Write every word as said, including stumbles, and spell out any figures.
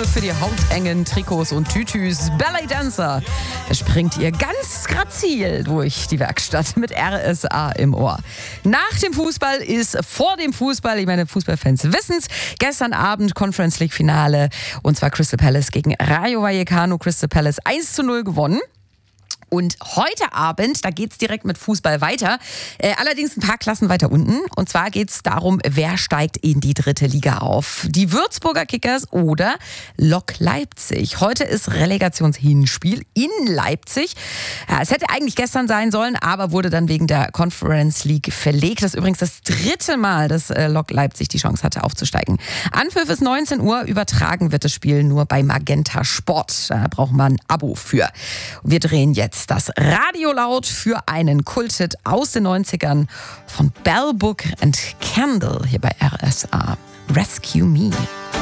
Liebe für die hautengen Trikots und Tütüs. Ballet Dancer springt ihr ganz grazil durch die Werkstatt mit R S A im Ohr. Nach dem Fußball ist vor dem Fußball. Ich meine, Fußballfans wissen's. Gestern Abend Conference League Finale und zwar Crystal Palace gegen Rayo Vallecano. Crystal Palace eins zu null gewonnen. Und heute Abend, da geht's direkt mit Fußball weiter, äh, allerdings ein paar Klassen weiter unten. Und zwar geht's darum, wer steigt in die dritte Liga auf. Die Würzburger Kickers oder Lok Leipzig. Heute ist Relegationshinspiel in Leipzig. Ja, es hätte eigentlich gestern sein sollen, aber wurde dann wegen der Conference League verlegt. Das ist übrigens das dritte Mal, dass äh, Lok Leipzig die Chance hatte aufzusteigen. Anpfiff ist neunzehn Uhr, übertragen wird das Spiel nur bei Magenta Sport. Da braucht man ein Abo für. Wir drehen jetzt das Radio laut für einen Kulthit aus den neunzigern von Bell Book and Candle hier bei R S A. Rescue Me.